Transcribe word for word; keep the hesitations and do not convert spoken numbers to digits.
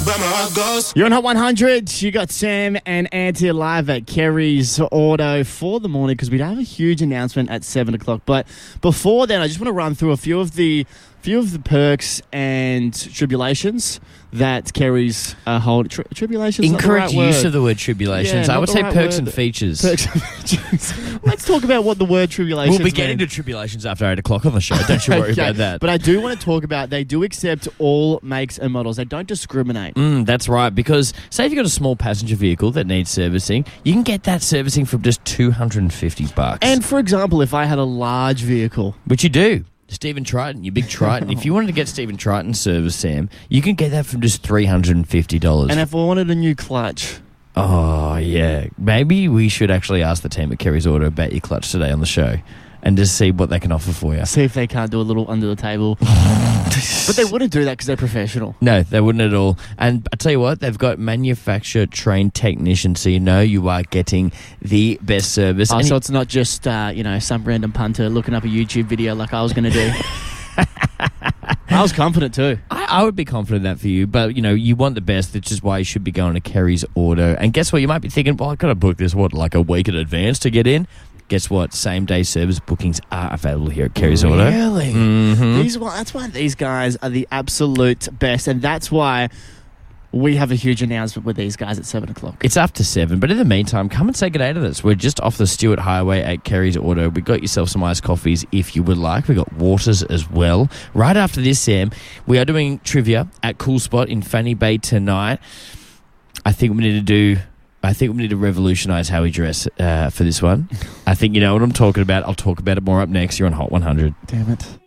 but my heart goes. You're on Hot one hundred. You got Sam and Auntie live at Kerry's Auto for the morning because we'd have a huge announcement at seven o'clock. But before then, I just want to run through a few of the few of the perks and tribulations that Kerry's uh, hold. Tri- tribulations. Incorrect not the right use word. of the word tribulations. Yeah, I would not say the right perks word. and features. Perks and features. Let's talk about what the word tribulations. We'll be getting mean. to tribulations after eight o'clock on the show. Don't you worry Okay, about that. But I do want to talk about they do accept all makes and models. They don't discriminate. Mm, that's right, because say if you've got a small passenger vehicle that needs servicing, you can get that servicing from just two hundred fifty bucks. And for example, if I had a large vehicle, Which you do. Stephen Triton, your big Triton. If you wanted to get Stephen Triton service, Sam, you can get that from just three hundred fifty dollars. and if I wanted a new clutch, Oh, yeah. Maybe we should actually ask the team at Kerry's Auto about your clutch today on the show and just see what they can offer for you. see if they can't do a little under the table. But they wouldn't do that because they're professional. No, they wouldn't at all. And I tell you what, they've got manufacturer-trained technicians, so you know you are getting the best service. Oh, And so it's not just, uh, you know, some random punter looking up a YouTube video like I was going to do. I was confident too. I, I would be confident in that for you, but you know, you want the best, which is why you should be going to Kerry's Auto. And guess what? You might be thinking, well, I've got to book this, what, like a week in advance to get in? Guess what? Same day service bookings are available here at Kerry's Auto. Really? Mm-hmm. These, well, that's why these guys are the absolute best, and that's why we have a huge announcement with these guys at seven o'clock. It's after seven, but in the meantime, come and say good day to us. We're just off the Stewart Highway at Kerry's Auto. We got yourself some iced coffees if you would like. We got waters as well. Right after this, Sam, we are doing trivia at Cool Spot in Fanny Bay tonight. I think we need to do. I think we need to revolutionise how we dress uh, for this one. I think you know what I'm talking about. I'll talk about it more up next. You're on Hot one hundred. Damn it.